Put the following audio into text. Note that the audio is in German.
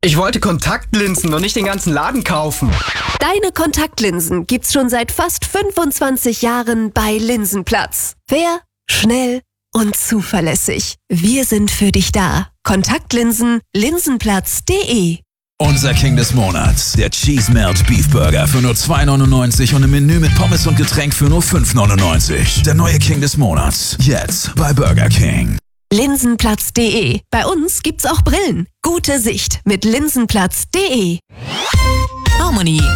Ich wollte Kontaktlinsen und nicht den ganzen Laden kaufen. Deine Kontaktlinsen gibt's schon seit fast 25 Jahren bei Linsenplatz. Fair, schnell und zuverlässig. Wir sind für dich da. Kontaktlinsen, linsenplatz.de. Unser King des Monats, der Cheese Melt Beef Burger für nur 2,99 und im Menü mit Pommes und Getränk für nur 5,99. Der neue King des Monats, jetzt bei Burger King. Linsenplatz.de. Bei uns gibt's auch Brillen. Gute Sicht mit linsenplatz.de. Harmony.